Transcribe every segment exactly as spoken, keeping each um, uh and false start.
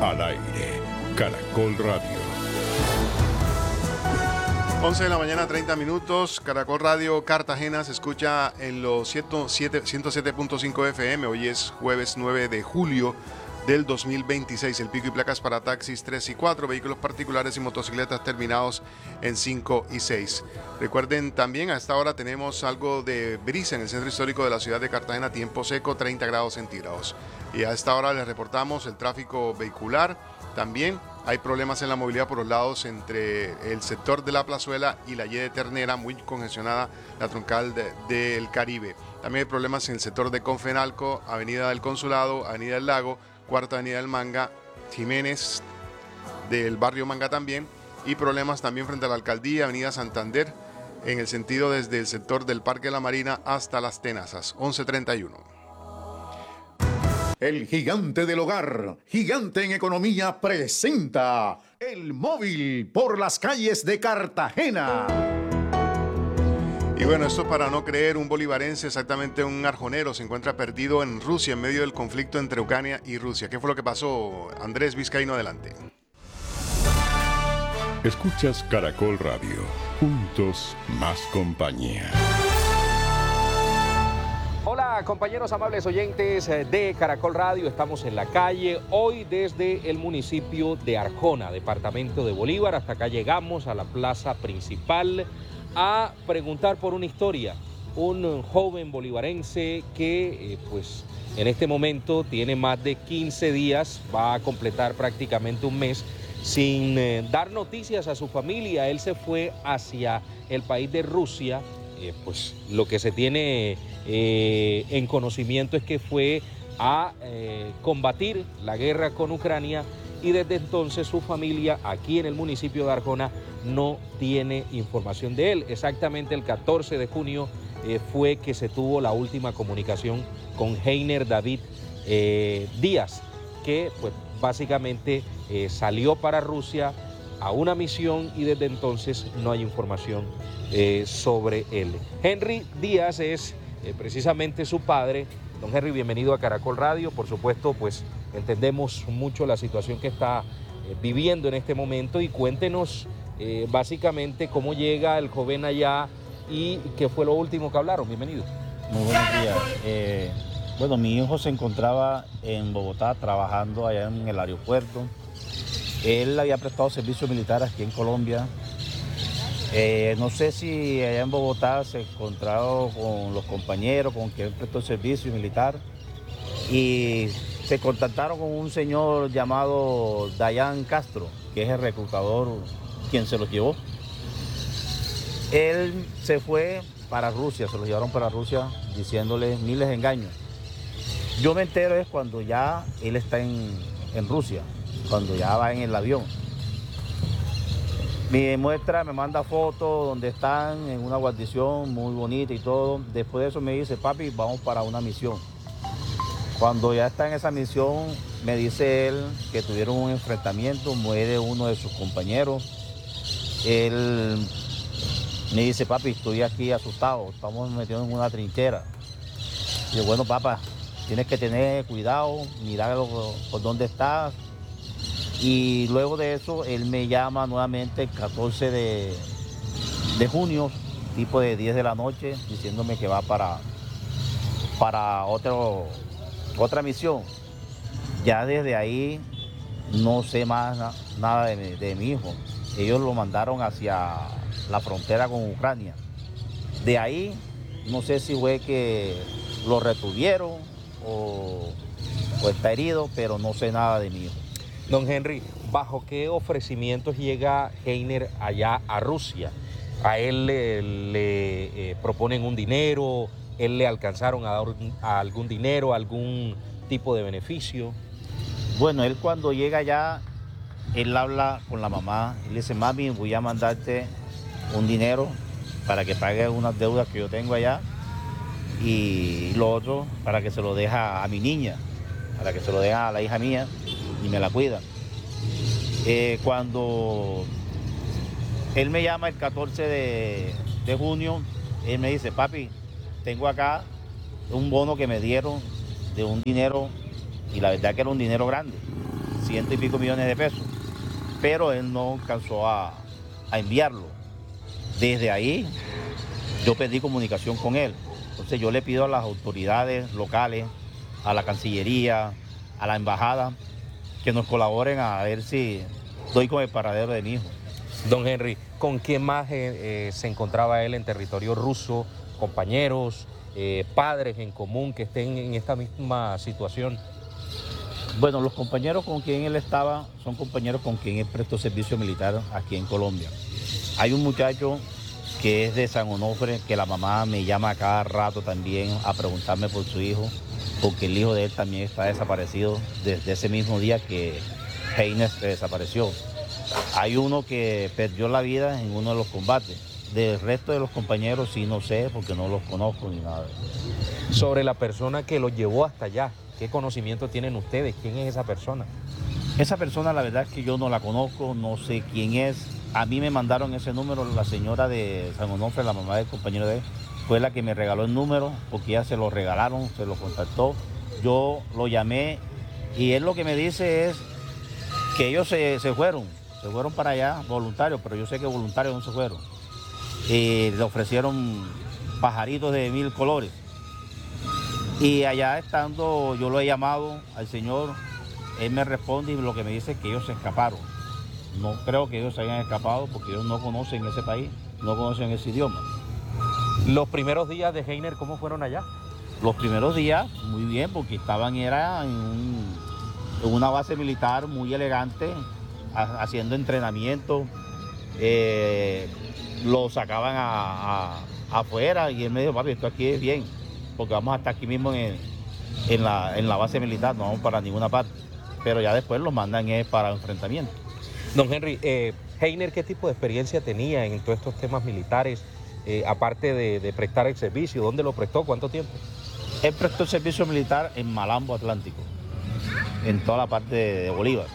Al aire, Caracol Radio. once de la mañana, treinta minutos. Caracol Radio Cartagena se escucha en los ciento siete punto cinco F M. Hoy es jueves nueve de julio del dos mil veintiséis. El pico y placas para taxis tres y cuatro, vehículos particulares y motocicletas terminados en cinco y seis. Recuerden también, a esta hora tenemos algo de brisa en el centro histórico de la ciudad de Cartagena, tiempo seco, treinta grados centígrados. Y a esta hora les reportamos el tráfico vehicular. También hay problemas en la movilidad por los lados entre el sector de la Plazuela y la Y de Ternera, muy congestionada la troncal de, del Caribe. También hay problemas en el sector de Confenalco, Avenida del Consulado, Avenida del Lago, Cuarta Avenida del Manga, Jiménez del barrio Manga también, y problemas también frente a la Alcaldía, Avenida Santander, en el sentido desde el sector del Parque de la Marina hasta Las Tenazas, once treinta y uno. El gigante del hogar, gigante en economía, presenta El Móvil por las calles de Cartagena. Y bueno, esto para no creer, un bolivarense, exactamente un arjonero, se encuentra perdido en Rusia en medio del conflicto entre Ucrania y Rusia. ¿Qué fue lo que pasó? Andrés Vizcaíno, adelante. Escuchas Caracol Radio. Juntos, más compañía. Hola compañeros amables oyentes de Caracol Radio, estamos en la calle, hoy desde el municipio de Arjona, departamento de Bolívar. Hasta acá llegamos a la plaza principal a preguntar por una historia. Un joven bolivarense que eh, pues en este momento tiene más de quince días, va a completar prácticamente un mes sin eh, dar noticias a su familia. Él se fue hacia el país de Rusia. Eh, pues lo que se tiene eh, en conocimiento es que fue a eh, combatir la guerra con Ucrania, y desde entonces su familia aquí en el municipio de Arjona no tiene información de él. Exactamente el catorce de junio eh, fue que se tuvo la última comunicación con Heiner David eh, Díaz, que pues básicamente eh, salió para Rusia a una misión, y desde entonces no hay información eh, sobre él. Henry Díaz es eh, precisamente su padre. Don Henry, bienvenido a Caracol Radio. Por supuesto, pues entendemos mucho la situación que está eh, viviendo en este momento, y cuéntenos eh, básicamente cómo llega el joven allá y qué fue lo último que hablaron. Bienvenido. Muy buenos días. Eh, bueno, mi hijo se encontraba en Bogotá trabajando allá en el aeropuerto. Él había prestado servicio militar aquí en Colombia. Eh, no sé si allá en Bogotá se encontraba con los compañeros con quien prestó servicio militar, y se contactaron con un señor llamado Dayan Castro, que es el reclutador quien se los llevó. Él se fue para Rusia, se los llevaron para Rusia diciéndole miles de engaños. Yo me entero es cuando ya él está en, en Rusia, cuando ya va en el avión. Me muestra, me manda fotos donde están en una guarnición muy bonita y todo. Después de eso me dice, papi, vamos para una misión. Cuando ya está en esa misión, me dice él que tuvieron un enfrentamiento, muere uno de sus compañeros. Él me dice, papi, estoy aquí asustado, estamos metidos en una trinchera. Y yo, bueno, papá, tienes que tener cuidado, mirar por dónde estás. Y luego de eso, él me llama nuevamente el catorce de junio, tipo de diez de la noche, diciéndome que va para, para otro, otra misión. Ya desde ahí no sé más na, nada de, de mi hijo. Ellos lo mandaron hacia la frontera con Ucrania. De ahí, no sé si fue que lo retuvieron o, o está herido, pero no sé nada de mi hijo. Don Henry, ¿bajo qué ofrecimientos llega Heiner allá a Rusia? ¿A él le, le eh, proponen un dinero? ¿Él le alcanzaron a dar a algún dinero, algún tipo de beneficio? Bueno, él cuando llega allá, él habla con la mamá y le dice, mami, voy a mandarte un dinero para que pagues unas deudas que yo tengo allá, y lo otro para que se lo deja a mi niña, para que se lo deja a la hija mía y me la cuidan. Eh, cuando él me llama el catorce de junio, él me dice, papi, tengo acá un bono que me dieron de un dinero, y la verdad que era un dinero grande, ciento y pico millones de pesos, pero él no alcanzó a, a enviarlo. Desde ahí yo pedí comunicación con él. Entonces yo le pido a las autoridades locales, a la Cancillería, a la Embajada, que nos colaboren a ver si doy con el paradero de mi hijo. Don Henry, ¿con quién más eh, eh, se encontraba él en territorio ruso? ¿Compañeros, eh, padres en común que estén en esta misma situación? Bueno, los compañeros con quien él estaba son compañeros con quien él prestó servicio militar aquí en Colombia. Hay un muchacho que es de San Onofre, que la mamá me llama a cada rato también a preguntarme por su hijo, porque el hijo de él también está desaparecido desde ese mismo día que Heiner se desapareció. Hay uno que perdió la vida en uno de los combates. Del resto de los compañeros sí no sé, porque no los conozco ni nada. Sobre la persona que los llevó hasta allá, ¿qué conocimiento tienen ustedes? ¿Quién es esa persona? Esa persona la verdad es que yo no la conozco, no sé quién es. A mí me mandaron ese número, la señora de San Onofre, la mamá del compañero de él, fue la que me regaló el número, porque ya se lo regalaron, se lo contactó. Yo lo llamé y él lo que me dice es que ellos se, se fueron, se fueron para allá voluntarios, pero yo sé que voluntarios no se fueron. Y le ofrecieron pajaritos de mil colores. Y allá estando, yo lo he llamado al señor, él me responde y lo que me dice es que ellos se escaparon. No creo que ellos se hayan escapado porque ellos no conocen ese país, no conocen ese idioma. ¿Los primeros días de Heiner cómo fueron allá? Los primeros días, muy bien, porque estaban era en, un, en una base militar muy elegante, a, haciendo entrenamiento. Eh, lo sacaban a, a, afuera y él me dijo, papi, esto aquí es bien, porque vamos a estar aquí mismo en, en, la, en la base militar, no vamos para ninguna parte. Pero ya después los mandan eh, para enfrentamiento. Don Henry, eh, Heiner, ¿qué tipo de experiencia tenía en todos estos temas militares, eh, aparte de, de prestar el servicio? ¿Dónde lo prestó? ¿Cuánto tiempo? Él prestó el servicio militar en Malambo Atlántico, en toda la parte de, de Bolívar.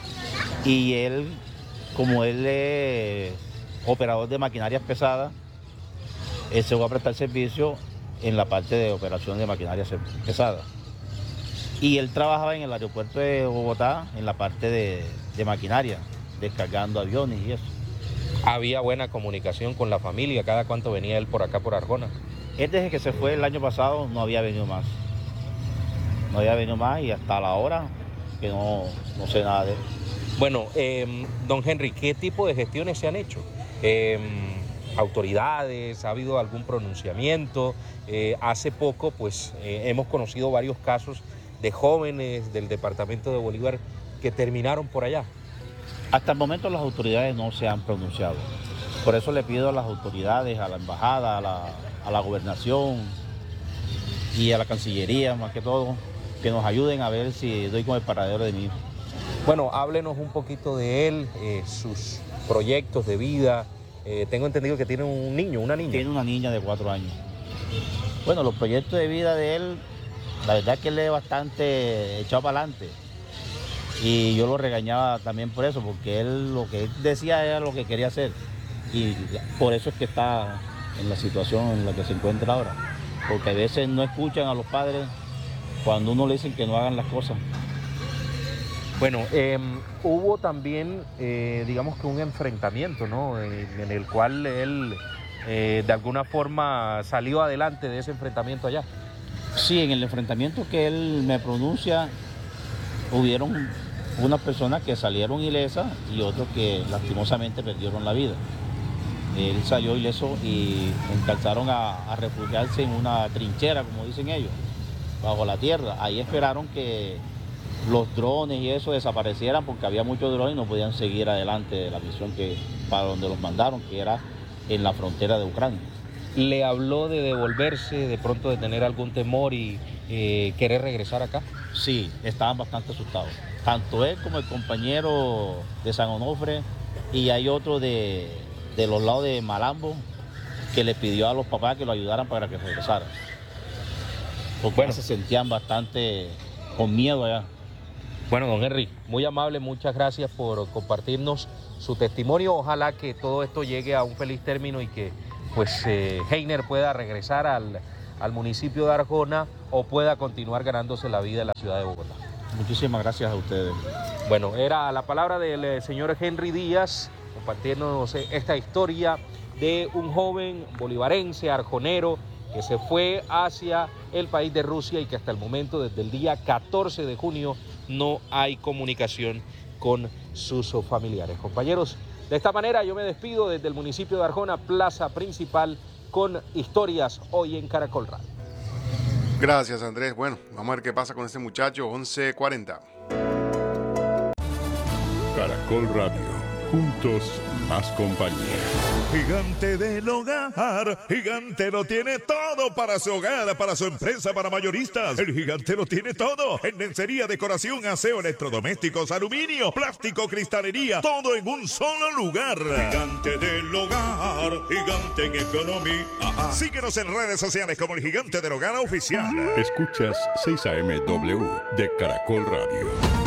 Y él, como él es operador de maquinarias pesadas, él se va a prestar servicio en la parte de operación de maquinarias pesadas. Y él trabajaba en el aeropuerto de Bogotá, en la parte de, de maquinaria, descargando aviones y eso. ¿Había buena comunicación con la familia? ¿Cada cuánto venía él por acá, por Arjona? Él desde que se fue el año pasado no había venido más. No había venido más y hasta la hora que no, no sé nada de él. Bueno, eh, don Henry, ¿qué tipo de gestiones se han hecho? Eh, autoridades, ¿ha habido algún pronunciamiento? Eh, hace poco, pues, eh, hemos conocido varios casos de jóvenes del departamento de Bolívar que terminaron por allá. Hasta el momento las autoridades no se han pronunciado. Por eso le pido a las autoridades, a la embajada, a la, a la gobernación y a la Cancillería, más que todo, que nos ayuden a ver si doy con el paradero de mi hijo. Bueno, háblenos un poquito de él, eh, sus proyectos de vida. Eh, tengo entendido que tiene un niño, una niña. Tiene una niña de cuatro años. Bueno, los proyectos de vida de él, la verdad es que él es bastante echado para adelante. Y yo lo regañaba también por eso, porque él lo que él decía era lo que quería hacer. Y por eso es que está en la situación en la que se encuentra ahora. Porque a veces no escuchan a los padres cuando uno le dicen que no hagan las cosas. Bueno, eh, hubo también, eh, digamos que un enfrentamiento, ¿no? En, en el cual él, eh, de alguna forma, salió adelante de ese enfrentamiento allá. Sí, en el enfrentamiento que él me pronuncia, hubieron unas personas que salieron ilesas y otros que lastimosamente perdieron la vida. Él salió ileso y alcanzaron a, a refugiarse en una trinchera, como dicen ellos, bajo la tierra. Ahí esperaron que los drones y eso desaparecieran porque había muchos drones y no podían seguir adelante de la misión que, para donde los mandaron, que era en la frontera de Ucrania. ¿Le habló de devolverse, de pronto de tener algún temor y eh, querer regresar acá? Sí, estaban bastante asustados. Tanto él como el compañero de San Onofre, y hay otro de, de los lados de Malambo que le pidió a los papás que lo ayudaran para que regresara. Porque bueno, se sentían bastante con miedo allá. Bueno, don Henry, muy amable, muchas gracias por compartirnos su testimonio. Ojalá que todo esto llegue a un feliz término y que pues eh, Heiner pueda regresar al, al municipio de Arjona o pueda continuar ganándose la vida en la ciudad de Bogotá. Muchísimas gracias a ustedes. Bueno, era la palabra del eh, señor Henry Díaz, compartiéndonos eh, esta historia de un joven bolivarense, arjonero, que se fue hacia el país de Rusia y que hasta el momento, desde el día catorce de junio, no hay comunicación con sus familiares. Compañeros, de esta manera yo me despido desde el municipio de Arjona, plaza principal, con historias hoy en Caracol Radio. Gracias, Andrés. Bueno, vamos a ver qué pasa con este muchacho. once cuarenta. Caracol Radio, juntos más compañía. Gigante del hogar, Gigante lo tiene todo para su hogar, para su empresa, para mayoristas. El Gigante lo tiene todo en lencería, decoración, aseo, electrodomésticos, aluminio, plástico, cristalería, todo en un solo lugar. Gigante del hogar, Gigante en economía. Ajá. Síguenos en redes sociales como el Gigante del Hogar Oficial. Escuchas seis A M W de Caracol Radio.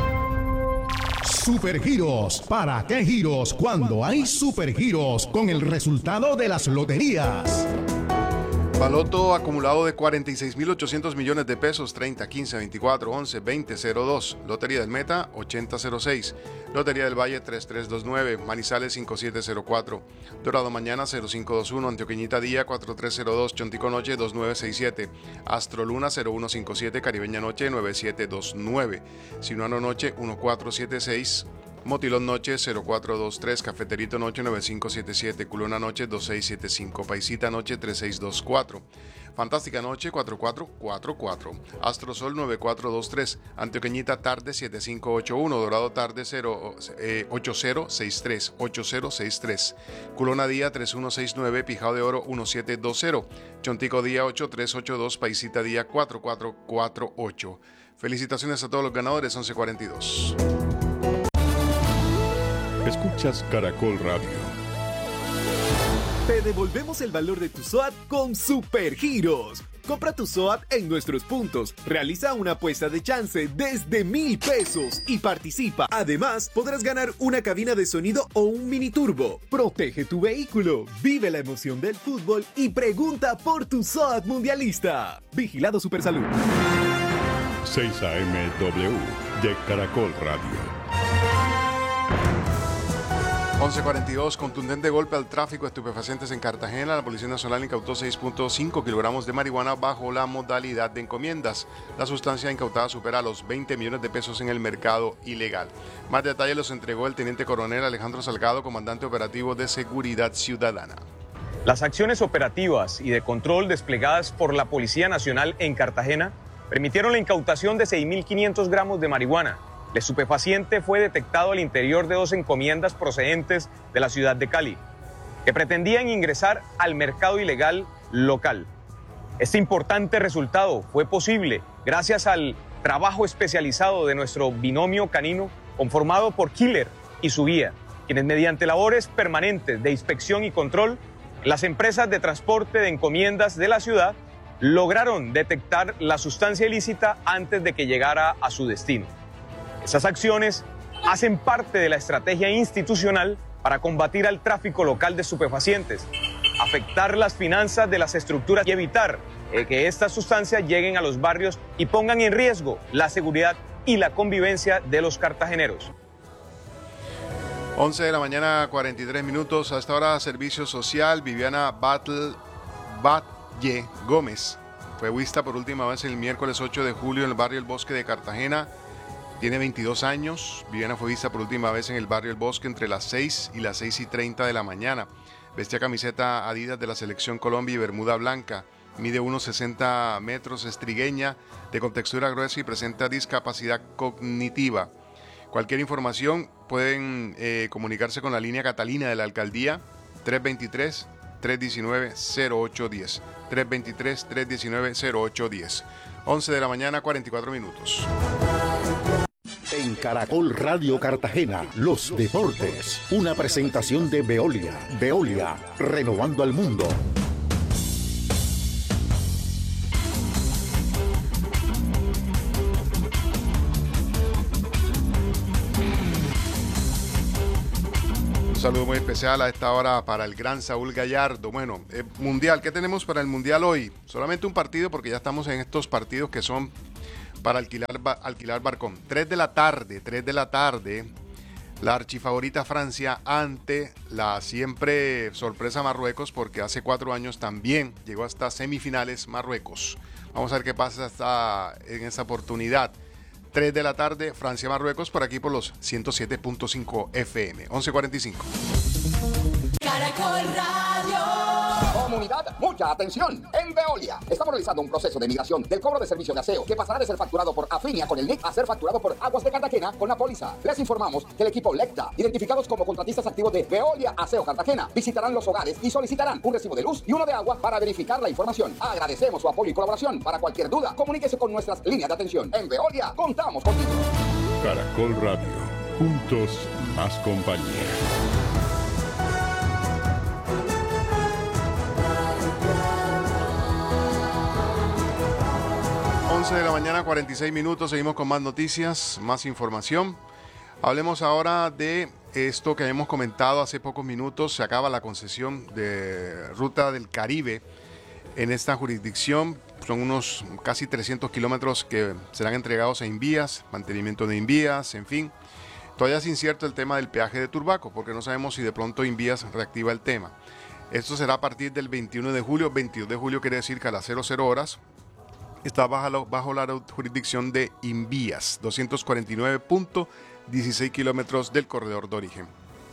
Supergiros. ¿Para qué giros cuando hay supergiros con el resultado de las loterías? Baloto acumulado de cuarenta y seis mil ochocientos millones de pesos, treinta, quince, veinticuatro, once, veinte, cero dos. Lotería del Meta, ochenta cero seis. Lotería del Valle, treinta y tres veintinueve. Manizales, cincuenta y siete cero cuatro. Dorado Mañana, cero cinco veintiuno. Antioqueñita Día, cuarenta y tres cero dos. Chontico Noche, veintinueve sesenta y siete. Astro Luna, cero uno cincuenta y siete. Caribeña Noche, noventa y siete veintinueve. Sinuano Noche, catorce setenta y seis. Motilón Noche cero cuatro dos tres, Cafeterito Noche nueve cinco siete siete, Culona Noche dos seis siete cinco, Paisita Noche tres seis dos cuatro, Fantástica Noche cuatro cuatro cuatro cuatro, Astro Sol nueve cuatro dos tres, Antioqueñita Tarde siete cinco ocho uno, Dorado Tarde ocho cero seis tres, ocho cero seis tres, Culona Día tres uno seis nueve, Pijao de Oro uno siete dos cero, Chontico Día ocho tres ocho dos, Paisita Día cuatro cuatro cuatro ocho. Felicitaciones a todos los ganadores. Once cuarenta y dos. Escuchas Caracol Radio. Te devolvemos el valor de tu S O A T con Supergiros. Compra tu S O A T en nuestros puntos, realiza una apuesta de chance desde mil pesos y participa. Además, podrás ganar una cabina de sonido o un mini turbo. Protege tu vehículo, vive la emoción del fútbol y pregunta por tu S O A T mundialista. Vigilado Supersalud. seis A M W de Caracol Radio. once cuarenta y dos, contundente golpe al tráfico de estupefacientes en Cartagena. La Policía Nacional incautó seis punto cinco kilogramos de marihuana bajo la modalidad de encomiendas. La sustancia incautada supera los veinte millones de pesos en el mercado ilegal. Más detalles los entregó el Teniente Coronel Alejandro Salgado, comandante operativo de Seguridad Ciudadana. Las acciones operativas y de control desplegadas por la Policía Nacional en Cartagena permitieron la incautación de seis mil quinientos gramos de marihuana. El estupefaciente fue detectado al interior de dos encomiendas procedentes de la ciudad de Cali, que pretendían ingresar al mercado ilegal local. Este importante resultado fue posible gracias al trabajo especializado de nuestro binomio canino conformado por Killer y su guía, quienes mediante labores permanentes de inspección y control, las empresas de transporte de encomiendas de la ciudad lograron detectar la sustancia ilícita antes de que llegara a su destino. Esas acciones hacen parte de la estrategia institucional para combatir al tráfico local de estupefacientes, afectar las finanzas de las estructuras y evitar eh, que estas sustancias lleguen a los barrios y pongan en riesgo la seguridad y la convivencia de los cartageneros. once de la mañana, cuarenta y tres minutos. A esta hora, Servicio Social. Viviana Battle, Batlle Gómez fue vista por última vez el miércoles ocho de julio en el barrio El Bosque de Cartagena. Tiene veintidós años. Viviana fue vista por última vez en el barrio El Bosque entre las seis y las seis y treinta de la mañana. Vestía camiseta Adidas de la Selección Colombia y bermuda blanca. Mide unos sesenta metros, es trigueña, de contextura gruesa y presenta discapacidad cognitiva. Cualquier información pueden eh, comunicarse con la línea Catalina de la Alcaldía tres dos tres, tres uno nueve, cero ocho uno cero. tres dos tres, tres uno nueve, cero ocho uno cero. once de la mañana, cuarenta y cuatro minutos. En Caracol Radio Cartagena, los deportes. Una presentación de Veolia. Veolia, renovando al mundo. Un saludo muy especial a esta hora para el gran Saúl Gallardo. Bueno, eh, Mundial, ¿qué tenemos para el Mundial hoy? Solamente un partido porque ya estamos en estos partidos que son para alquilar, alquilar barcón. tres de la tarde, tres de la tarde, la archifavorita Francia ante la siempre sorpresa Marruecos, porque hace cuatro años también llegó hasta semifinales Marruecos. Vamos a ver qué pasa hasta en esa oportunidad. tres de la tarde, Francia-Marruecos, por aquí por los ciento siete punto cinco F M. once cuarenta y cinco. Caracol Radio. Comunidad, mucha atención. En Veolia estamos realizando un proceso de migración del cobro de servicio de aseo que pasará de ser facturado por Afinia con el N I C a ser facturado por Aguas de Cartagena con la póliza. Les informamos que el equipo Lecta, identificados como contratistas activos de Veolia Aseo Cartagena, visitarán los hogares y solicitarán un recibo de luz y uno de agua para verificar la información. Agradecemos su apoyo y colaboración. Para cualquier duda, comuníquese con nuestras líneas de atención. En Veolia, contamos contigo. Caracol Radio. Juntos, más compañía. once de la mañana, cuarenta y seis minutos. Seguimos con más noticias, más información. Hablemos ahora de esto que hemos comentado hace pocos minutos. Se acaba la concesión de Ruta del Caribe en esta jurisdicción. Son unos casi trescientos kilómetros que serán entregados a Invías, mantenimiento de Invías, en fin. Todavía es incierto el tema del peaje de Turbaco, porque no sabemos si de pronto Invías reactiva el tema. Esto será a partir del veintiuno de julio. veintidós de julio quiere decir que a las cero cero horas está bajo, bajo la jurisdicción de Invías, doscientos cuarenta y nueve punto dieciséis kilómetros del corredor de origen.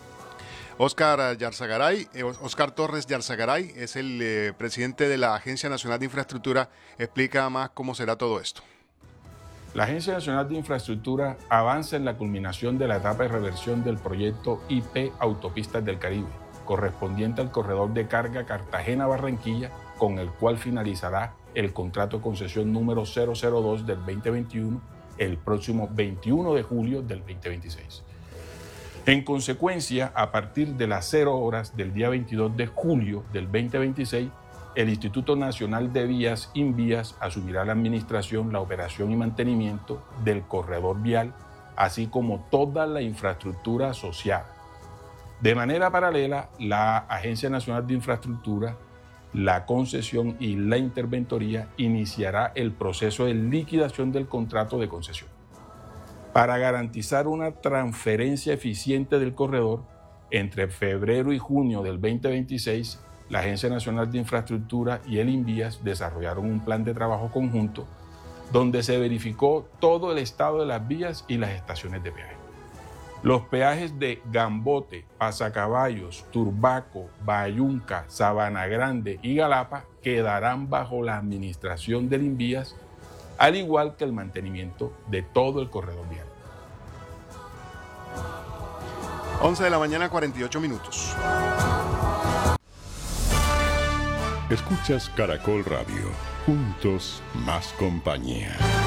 Oscar Yarzagaray, eh, Oscar Torres Yarzagaray es el eh, presidente de la Agencia Nacional de Infraestructura. Explica más cómo será todo esto. La Agencia Nacional de Infraestructura avanza en la culminación de la etapa de reversión del proyecto I P Autopistas del Caribe, correspondiente al corredor de carga Cartagena-Barranquilla, con el cual finalizará el contrato de concesión número cero cero dos del veinte veintiuno el próximo veintiuno de julio del veinte veintiséis. En consecuencia, a partir de las cero horas del día veintidós de julio del veinte veintiséis, el Instituto Nacional de Vías, Invías, asumirá la administración, la operación y mantenimiento del corredor vial, así como toda la infraestructura asociada. De manera paralela, la Agencia Nacional de Infraestructura, la concesión y la interventoría iniciará el proceso de liquidación del contrato de concesión. Para garantizar una transferencia eficiente del corredor, entre febrero y junio del veinte veintiséis, la Agencia Nacional de Infraestructura y el Invías desarrollaron un plan de trabajo conjunto donde se verificó todo el estado de las vías y las estaciones de peaje. Los peajes de Gambote, Pasacaballos, Turbaco, Bayunca, Sabana Grande y Galapa quedarán bajo la administración del Invías, al igual que el mantenimiento de todo el corredor vial. once de la mañana, cuarenta y ocho minutos. Escuchas Caracol Radio. Juntos, más compañía.